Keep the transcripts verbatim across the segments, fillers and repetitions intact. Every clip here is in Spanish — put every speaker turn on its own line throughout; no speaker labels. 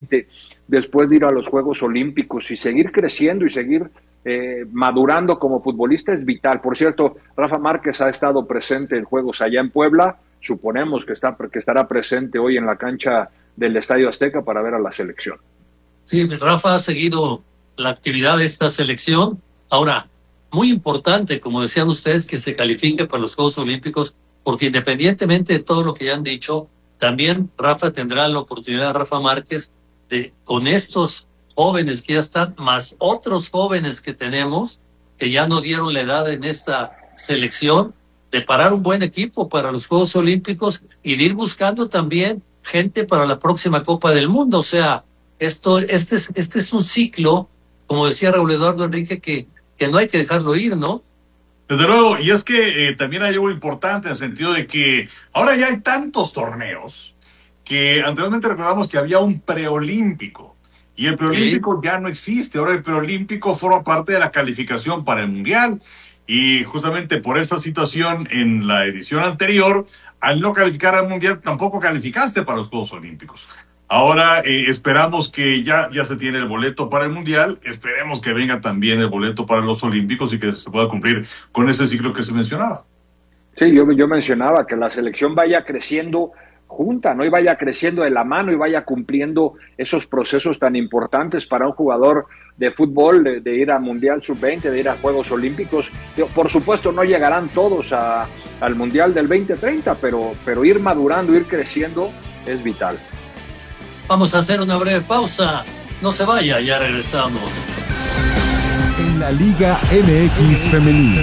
veinte, después de ir a los Juegos Olímpicos y seguir creciendo y seguir eh, madurando como futbolista es vital. Por cierto, Rafa Márquez ha estado presente en Juegos allá en Puebla, suponemos que, está, que estará presente hoy en la cancha del Estadio Azteca para ver a la selección.
Sí, Rafa ha seguido la actividad de esta selección. Ahora, muy importante, como decían ustedes, que se califique para los Juegos Olímpicos, porque independientemente de todo lo que ya han dicho, también Rafa tendrá la oportunidad, Rafa Márquez, de con estos jóvenes que ya están, más otros jóvenes que tenemos, que ya no dieron la edad en esta selección, de parar un buen equipo para los Juegos Olímpicos y de ir buscando también gente para la próxima Copa del Mundo. O sea, esto, este es, este es un ciclo, como decía Raúl Eduardo Enrique, que, que no hay que dejarlo ir, ¿no?
Desde luego, y es que eh, también hay algo importante en el sentido de que ahora ya hay tantos torneos que anteriormente recordamos que había un preolímpico y el preolímpico sí. ya no existe. Ahora el preolímpico forma parte de la calificación para el mundial y justamente por esa situación en la edición anterior, al no calificar al mundial tampoco calificaste para los Juegos Olímpicos. Ahora eh, esperamos que ya, ya se tiene el boleto para el Mundial, esperemos que venga también el boleto para los Olímpicos y que se pueda cumplir con ese ciclo que se mencionaba.
Sí, yo, yo mencionaba que la selección vaya creciendo junta, ¿no? Y vaya creciendo de la mano y vaya cumpliendo esos procesos tan importantes para un jugador de fútbol, de, de ir a Mundial sub veinte, de ir a Juegos Olímpicos. Por supuesto no llegarán todos a, al Mundial del veinte treinta, pero, pero ir madurando, ir creciendo es vital.
Vamos a hacer una breve pausa. No se vaya, ya regresamos.
En la Liga M X Femenil.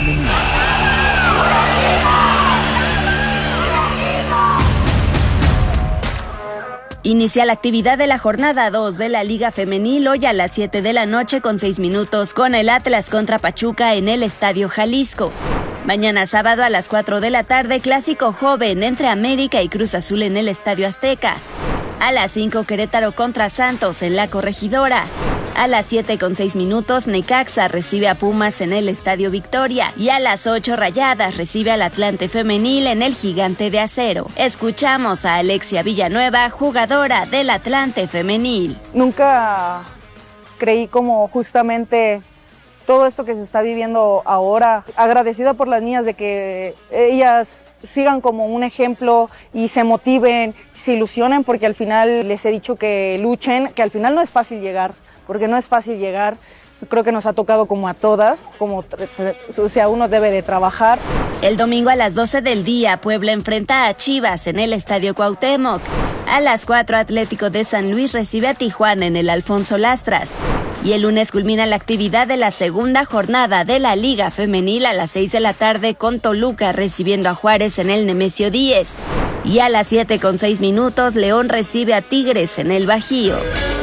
Inicia la actividad de la jornada dos de la Liga Femenil hoy a las siete de la noche con seis minutos con el Atlas contra Pachuca en el Estadio Jalisco. Mañana sábado a las cuatro de la tarde, clásico joven entre América y Cruz Azul en el Estadio Azteca. A las cinco, Querétaro contra Santos en la Corregidora. A las siete con seis minutos, Necaxa recibe a Pumas en el Estadio Victoria. Y a las ocho, Rayadas recibe al Atlante Femenil en el Gigante de Acero. Escuchamos a Alexia Villanueva, jugadora del Atlante Femenil.
Nunca creí como justamente todo esto que se está viviendo ahora. Agradecida por las niñas de que ellas sigan como un ejemplo y se motiven, se ilusionen, porque al final les he dicho que luchen, que al final no es fácil llegar, porque no es fácil llegar. Creo que nos ha tocado como a todas, como, o sea, uno debe de trabajar.
El domingo a las doce del día, Puebla enfrenta a Chivas en el Estadio Cuauhtémoc. A las cuatro, Atlético de San Luis recibe a Tijuana en el Alfonso Lastras. Y el lunes culmina la actividad de la segunda jornada de la Liga Femenil a las seis de la tarde con Toluca recibiendo a Juárez en el Nemesio Díez. Y a las siete con seis minutos, León recibe a Tigres en el Bajío.